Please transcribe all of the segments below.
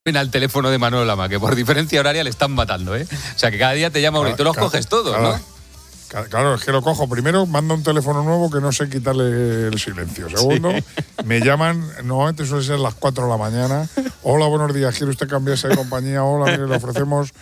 al teléfono de Manolo Lama, que por diferencia horaria le están matando, ¿eh? O sea, que cada día te llama uno y tú los coges todos, ¿no? Claro, es que lo cojo. Primero, mando un teléfono nuevo que no sé quitarle el silencio. Segundo, me llaman, normalmente suele ser las 4 de la mañana. Hola, buenos días, ¿quiere usted cambiarse de compañía? Hola, mire, le ofrecemos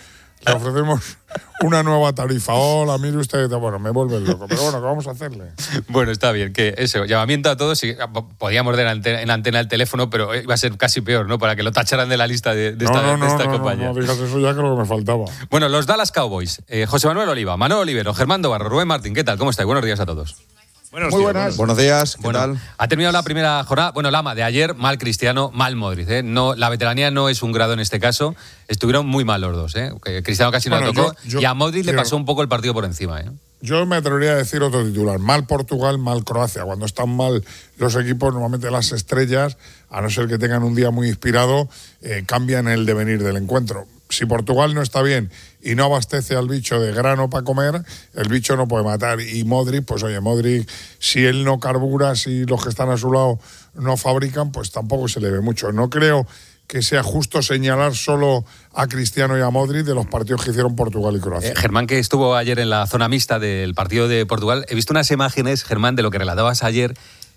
una nueva tarifa. Hola, mire usted. Bueno, me vuelve loco. Pero bueno, ¿qué vamos a hacerle? Bueno, está bien, que eso, llamamiento a todos. Y podíamos dar en antena el teléfono, pero iba a ser casi peor, ¿no? Para que lo tacharan de la lista de esta compañía. No, digas eso ya, creo que me faltaba. Bueno, los Dallas Cowboys. José Manuel Oliva, Manuel Olivero, Germán Barro, Rubén Martín, ¿qué tal? ¿Cómo estáis? Buenos días a todos. Muy buenas. Buenos días, ¿qué tal? Ha terminado la primera jornada. Bueno, Lama, de ayer, mal Cristiano, mal Modric, ¿eh? No, la veteranía no es un grado en este caso. Estuvieron muy mal los dos, ¿eh? Cristiano casi no tocó. Y a Modric le pasó un poco el partido por encima, ¿eh? Yo me atrevería a decir otro titular. Mal Portugal, mal Croacia. Cuando están mal los equipos, normalmente las estrellas, a no ser que tengan un día muy inspirado, cambian el devenir del encuentro. Si Portugal no está bien y no abastece al bicho de grano para comer, el bicho no puede matar. Y Modric, pues oye, Modric, si él no carbura, si los que están a su lado no fabrican, pues tampoco se le ve mucho. No creo que sea justo señalar solo a Cristiano y a Modric de los partidos que hicieron Portugal y Croacia. Germán, que estuvo ayer en la zona mixta del partido de Portugal, he visto unas imágenes, Germán, de lo que relatabas ayer,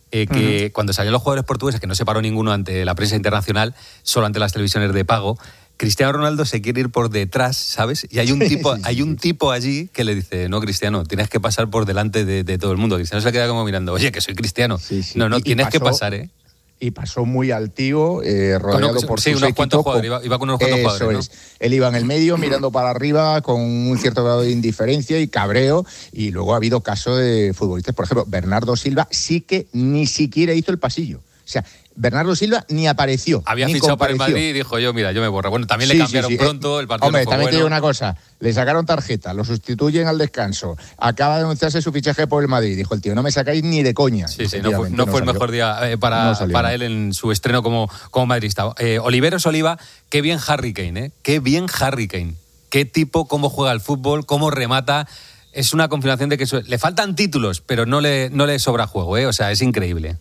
que cuando salieron los jugadores portugueses, que no se paró ninguno ante la prensa internacional, solo ante las televisiones de pago, Cristiano Ronaldo se quiere ir por detrás, ¿sabes? Y hay un tipo allí que le dice, no, Cristiano, tienes que pasar por delante de todo el mundo. Cristiano se queda como mirando, oye, que soy Cristiano. Sí. No, tienes que pasar, ¿eh? Y pasó muy altío, rodeado por su unos cuantos jugadores, iba con unos cuantos jugadores, ¿no? Eso es. Él iba en el medio, mirando para arriba, con un cierto grado de indiferencia y cabreo, y luego ha habido casos de futbolistas, por ejemplo, Bernardo Silva sí que ni siquiera hizo el pasillo. O sea, Bernardo Silva ni apareció. Había fichado para el Madrid y dijo yo, mira, yo me borro. Bueno, también le cambiaron pronto, el partido. Hombre, no fue también bueno. te digo una cosa, le sacaron tarjeta, lo sustituyen al descanso, acaba de anunciarse su fichaje por el Madrid. Dijo el tío, no me sacáis ni de coña. Sí, no fue el mejor día para él en su estreno como madridista. Oliveros Oliva, qué bien Harry Kane, ¿eh? Qué bien Harry Kane. Qué tipo, cómo juega al fútbol, cómo remata. Es una confirmación de que le faltan títulos, pero no le sobra juego, ¿eh? O sea, es increíble.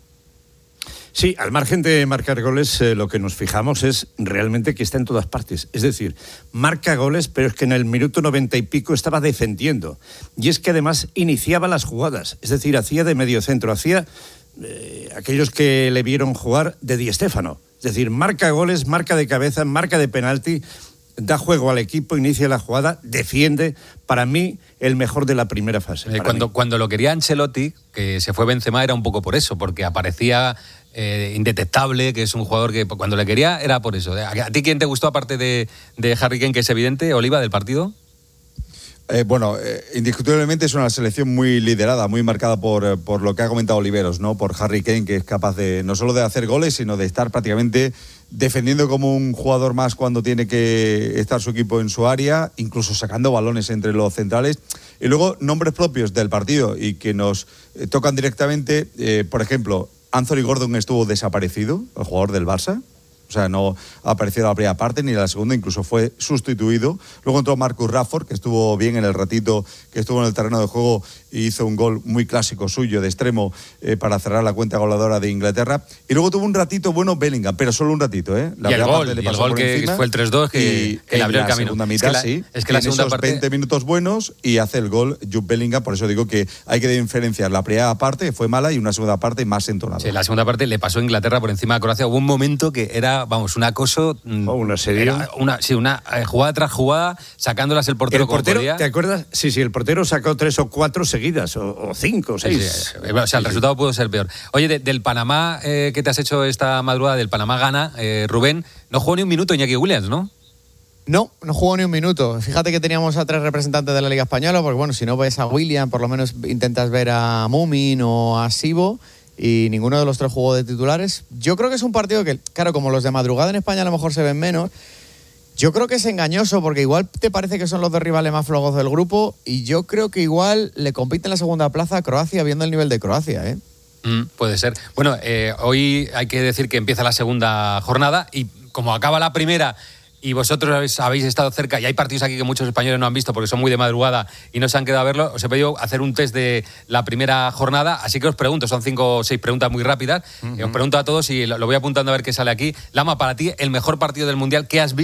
Sí, al margen de marcar goles, lo que nos fijamos es realmente que está en todas partes. Es decir, marca goles, pero es que en el minuto 90 y pico estaba defendiendo. Y es que además iniciaba las jugadas. Es decir, hacía de mediocentro, hacía aquellos que le vieron jugar de Di Stéfano. Es decir, marca goles, marca de cabeza, marca de penalti, da juego al equipo, inicia la jugada, defiende. Para mí, el mejor de la primera fase. Cuando lo quería Ancelotti, que se fue Benzema, era un poco por eso, porque aparecía indetectable, que es un jugador que cuando le quería era por eso. ¿A ti quién te gustó, aparte de Harry Kane, que es evidente, Oliva, del partido? Indiscutiblemente es una selección muy liderada, muy marcada por lo que ha comentado Oliveros, ¿no? Por Harry Kane, que es capaz de no solo de hacer goles, sino de estar prácticamente defendiendo como un jugador más cuando tiene que estar su equipo en su área, incluso sacando balones entre los centrales. Y luego nombres propios del partido y que nos tocan directamente, por ejemplo, Anthony Gordon estuvo desaparecido, el jugador del Barça. O sea, no apareció en la primera parte ni en la segunda, incluso fue sustituido. Luego entró Marcus Rashford, que estuvo bien en el ratito que estuvo en el terreno de juego y hizo un gol muy clásico suyo de extremo para cerrar la cuenta goleadora de Inglaterra. Y luego tuvo un ratito bueno Bellingham, pero solo un ratito, ¿eh? Y el gol que fue el 3-2 que le abrió el camino. Segunda mitad, es que la segunda parte 20 minutos buenos y hace el gol Jude Bellingham. Por eso digo que hay que diferenciar la primera parte, fue mala, y una segunda parte más entonada. Sí, la segunda parte le pasó a Inglaterra por encima de Croacia. Hubo un momento que era, un acoso. ¿Una serie? Una jugada tras jugada, sacándolas el portero como podía. ¿Te acuerdas? Sí, el portero sacó 3 o 4 seguidas, o 5 o 6. Sí. O sea, el resultado pudo ser peor. Oye, del Panamá que te has hecho esta madrugada, del Panamá-Ghana, Rubén, no jugó ni un minuto Iñaki Williams, ¿no? No jugó ni un minuto. Fíjate que teníamos a 3 representantes de la Liga Española, porque bueno, si no ves a Williams, por lo menos intentas ver a Mumin o a Sibo, y ninguno de los 3 jugó de titulares. Yo creo que es un partido que, claro, como los de madrugada en España a lo mejor se ven menos, yo creo que es engañoso, porque igual te parece que son los 2 rivales más flojos del grupo, y yo creo que igual le compite en la segunda plaza a Croacia, viendo el nivel de Croacia, ¿eh? Puede ser. Bueno, hoy hay que decir que empieza la segunda jornada, y como acaba la primera y vosotros habéis estado cerca, y hay partidos aquí que muchos españoles no han visto porque son muy de madrugada y no se han quedado a verlo, os he pedido hacer un test de la primera jornada, así que os pregunto, son 5 o 6 preguntas muy rápidas, os pregunto a todos y lo voy apuntando a ver qué sale aquí. Lama, para ti, el mejor partido del Mundial que has visto